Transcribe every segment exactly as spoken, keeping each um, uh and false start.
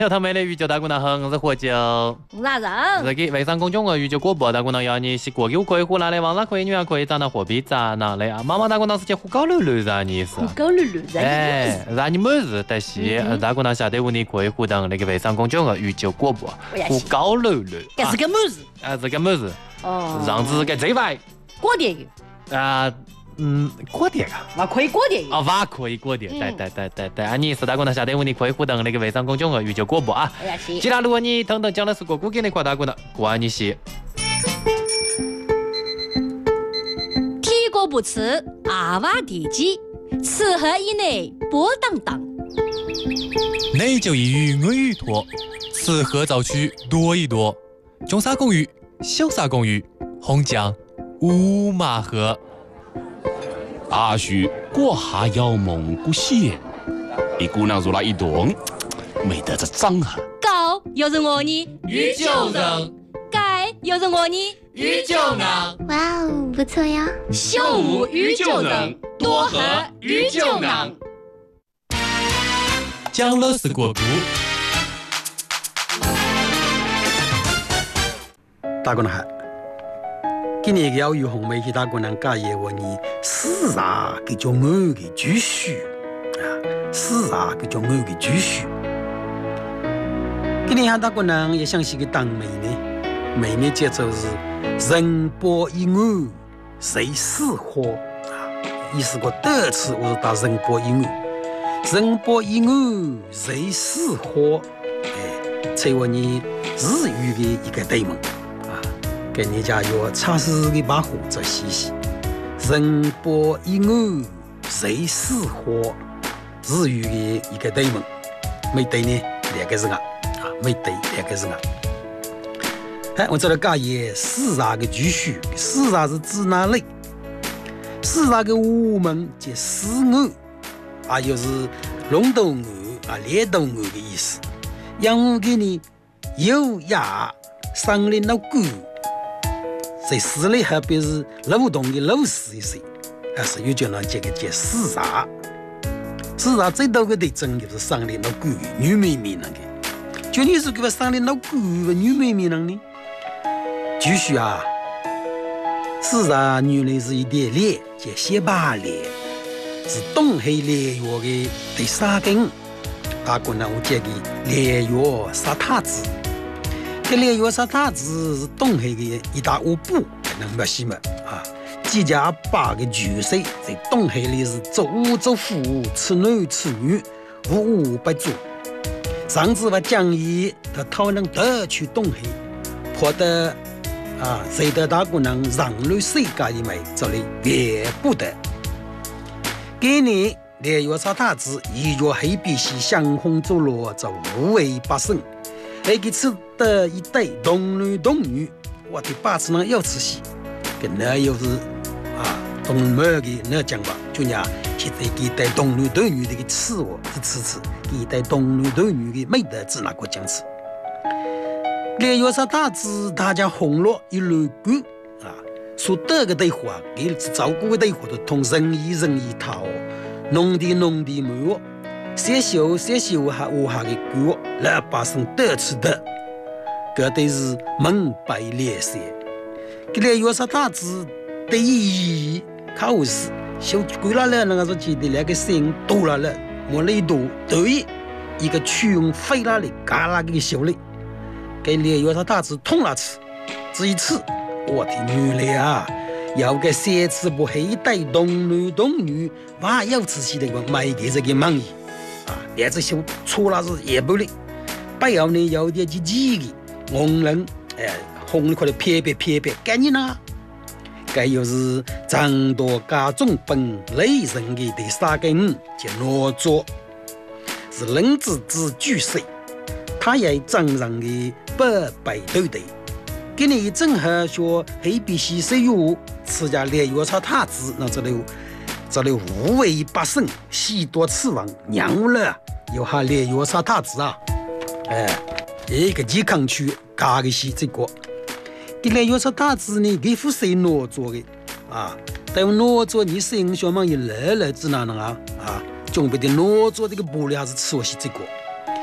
小头妹的鱼酒大姑娘很是喝酒， 啥人？ 是给微商公众的鱼酒果钵大姑娘要你是过给我可以湖南的王上可以女儿可以长到货币咋哪的啊？妈妈大姑娘是叫胡高楼楼让你是？ 胡高楼楼让哎，让你每日得西大姑娘下得屋你可以互动那个微商公众的鱼酒果钵胡高楼楼。 这是个么子？ 啊，这个么子？ 哦， 让子给这外过电的啊。嗯，过点啊， 哇，可以过点啊，哇，可以过点，对对对对对，啊，你是大姑娘下得屋你可以互动那个微商公众号鱼酒果钵啊。 哎呀，是。 其他如果你等等讲的是个古给那块大姑娘，关你些。 体格不吃阿娃地鸡，吃喝以内波荡荡。 内就一鱼我鱼多，吃喝早取多一多。中沙公鱼，小沙公鱼，红酱五马河。 阿叔过下要蒙古县，一姑娘入了一顿，没得这张哈。 高又是我呢， 鱼酒人； 盖又是我呢， 鱼酒硬。 哇哦，不错呀！ 秀舞鱼酒人，多喝鱼酒硬。 讲了是国故。 大姑娘好。今年要有红梅去大姑娘家业我你四啥给叫我给继续啊，四啥给叫我给继续。今年下大姑娘也想是个当妹呢，妹妹节奏是人波一我，谁死活啊？意思个第次我是打人波一我，人波一我，谁死活？哎，这我你日语的一个对门。给人家要尝试的把火做洗洗，人波一我，谁死活？日语的一个对门，没对呢两个字啊，啊没对两个字啊。哎，我这里讲也四啥个继续，四啥是指哪类？四啥个我们即四我，啊又是龙斗我啊连斗我的意思。让我给你优雅上来那个。在市里还表示劳动的老师一些，还是有叫人这个叫市场。市场最多的特征就是上来老贵女妹妹那个，就你是给我上来老贵的女妹妹呢？继续啊，市场原来是一点脸，叫斜巴脸，是东海连药的第三根。大姑娘我这个连药沙塔子。这连药沙塔子是东海的一大乌布，能没西么啊？几家八个巨岁在东海里是做屋做夫，吃男吃女，无无不做。上次我讲义，他讨论得去东海，跑得啊，谁的大姑娘让路世界的美，这里也不得。今年连药沙塔子一月黑比西相逢走路，这无为八生。那个吃的一对童男童女，我的八字呢要吃戏，跟那又是啊童妹的那讲法，就讲现在给带童男童女的个吃我是吃吃，给带童男童女的没得治哪个讲吃。连有啥大子大家红了一路过啊，说得个对话，给照顾的对话都同人意人意讨，弄的弄的没有。些小些小还我还给过，老百姓得吃的，搿对是明白脸色。搿来有啥大子的意义？考试小贵了了，那个说记得那个声多了了，没力度，对一个曲用飞了的，嘎啦个小嘞，搿来有啥大子痛了吃，这一次我的女嘞啊！要个三次不黑带童男童女，娃要吃起的个买给这个忙意。两只手搓了是也不累，不要呢有点几几个红人，哎，红的快点撇撇撇撇，赶紧呐！该又是张多家中本雷人的第三个五叫哪吒，是人之子巨岁，他也张上的八百头头。今年正好说黑比西水药，吃家连药草塔子，那这里。这里无为百姓，许多次王娘了，有哈连药啥塔子啊？哎，一个健康区加个是这个，这连药啥塔子呢？给副谁哪做的啊？但哪做你生小忙一来来只哪能啊？啊，准备的哪做这个布料是吃我是这个，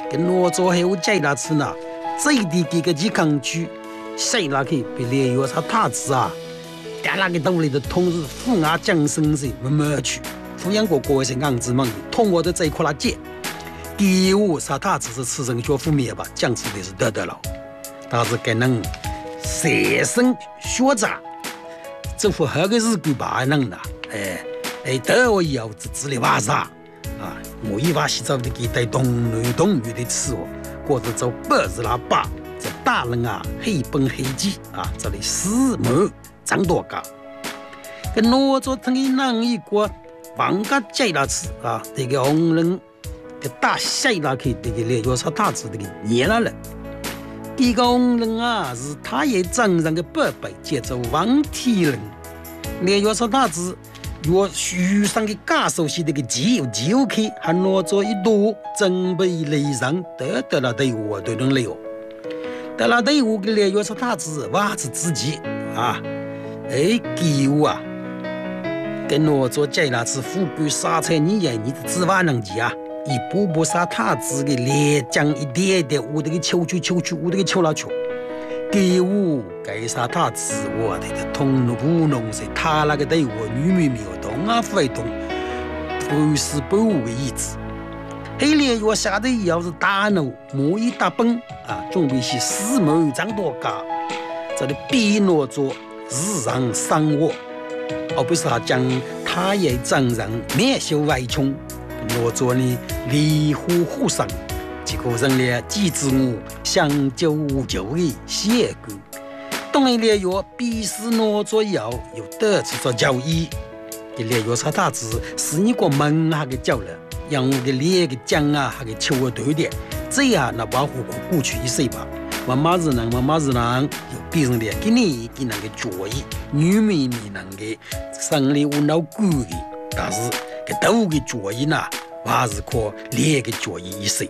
跟罗做还有这那次呢，最低这个健康区，谁那去被连药他他子啊，在那个兜里的同时负压降生是慢慢去，抚养过各位是硬子们，通过的这一块拉接，第五啥他子是吃生学负面吧，降吃的是得得了，但是给能学生学长，政府还个日规把弄的，哎哎，得我以后自自己挖啥。啊，我一把洗澡的给带动男动女的吃哦，或者做八字喇叭，这大人啊黑本黑鸡啊，这里四毛长多高，跟罗做成一男一个王家摘了吃啊，这个红人给大晒了去，这个连药草大子这个捏了了，这个红人啊是他也长上个伯伯，叫做王天人，连药草大子。若书上的假熟悉的个肌肉肌肉去，还拿做一度准备来上得得了队伍对人来哦，得了队伍个来要是他子袜子自己啊，哎给我啊，跟我做这那次富贵沙菜你也你的指袜能级啊，一步步杀他子个连将一点点我这个球球球球我这个球了球。给我该啥他自我的通路不弄是他那个对我女妹妹动啊非动，不是不无的意志。黑脸我下的要是大脑摸一大本啊，准备是四毛长多高，这里比诺做日常生活，而不是他将他也长上面修外穷，我做呢离乎乎上。几个人咧，几之我相久无久的写过，当然咧药必须拿做药，有得去做交易。这咧药啥大子是你个门下个叫了，让我的脸个讲啊，还个求我对的，这样那保护过去一岁吧。妈妈是能，妈妈是能，有别人咧给你给那个交易，女妹妹能个生理无脑骨的，但是给都个交易呢，还是可脸个交易一岁。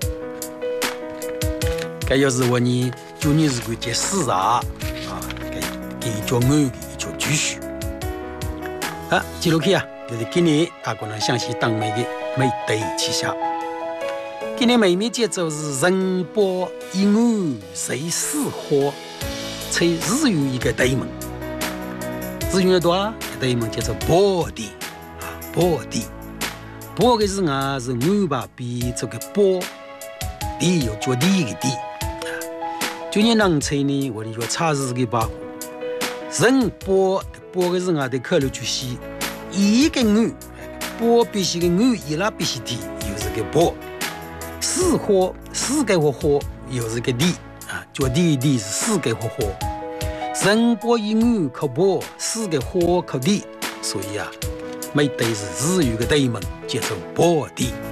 这要是我呢，就你是个这市场啊，给给一叫我给一叫继续。啊，记录去啊，就是今年大家能详细当美的美对旗下。今年美美节奏是人播音乐谁是火，在日语一个对门，日语多啊，对门叫做波的啊，波的，波的是啊是我把比这个波，地有脚地的地。就你能猜呢？我的说查日个吧，人播播个人啊，得考虑就是一个语播必须个语，伊拉必须地，又是个播。四火四个火火，又是个地啊，脚地地是四个火火。人播一语靠播，四个火靠地，所以啊，每对是日语个对门，叫做播地。